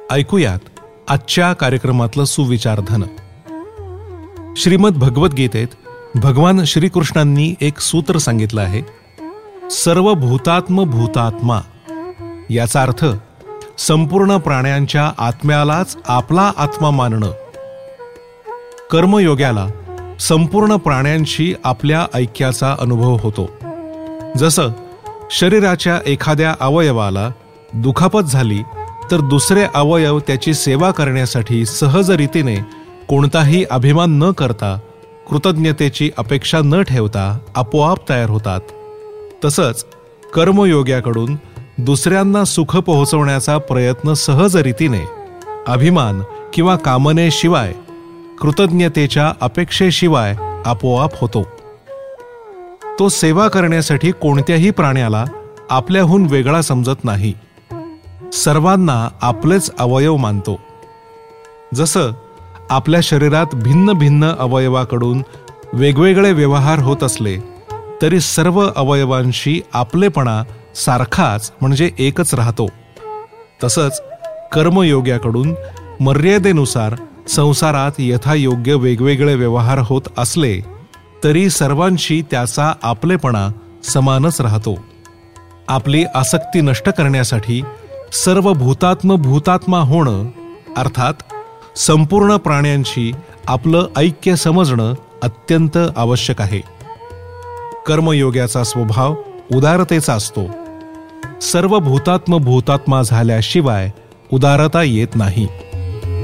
ऐकूयात आजच्या कार्यक्रमातलं सुविचारधन. श्रीमद भगवद्गीतेत भगवान श्रीकृष्णांनी एक सूत्र सांगितलं आहे, सर्व भूतात्म भूतात्मा. याचा अर्थ संपूर्ण प्राण्यांच्या आत्म्यालाच आपला आत्मा मानणं. कर्मयोग्याला संपूर्ण प्राण्यांशी आपल्या ऐक्याचा अनुभव होतो. जसं शरीराच्या एखाद्या अवयवाला दुखापत झाली तर दुसरे अवयव त्याची सेवा करण्यासाठी सहजरीतीने कोणताही अभिमान न करता, कृतज्ञतेची अपेक्षा न ठेवता आपोआप तयार होतात. तसंच कर्मयोग्याकडून दुसऱ्यांना सुख पोहोचवण्याचा प्रयत्न सहजरीतीने, अभिमान किंवा कामनेशिवाय, कृतज्ञतेच्या अपेक्षेशिवाय आपोआप होतो. तो सेवा करण्यासाठी कोणत्याही प्राण्याला आपल्याहून वेगळा समजत नाही. सर्वांना आपलेच अवयव मानतो. जसं आपल्या शरीरात भिन्न भिन्न अवयवाकडून वेगवेगळे व्यवहार होत असले तरी सर्व अवयवांशी आपलेपणा सारखाच म्हणजे एकच राहतो. तसंच कर्मयोग्याकडून मर्यादेनुसार संसारात यथायोग्य वेगवेगळे व्यवहार होत असले तरी सर्वांशी त्याचा आपलेपणा समानच राहतो. आपली आसक्ती नष्ट करण्यासाठी सर्व भूतात्म भूतात्मा होणं, अर्थात संपूर्ण प्राण्यांशी आपलं ऐक्य समजणं अत्यंत आवश्यक आहे. कर्मयोग्याचा स्वभाव उदारतेचा असतो. सर्व भूतात्म भूतात्मा झाल्याशिवाय उदारता येत नाही.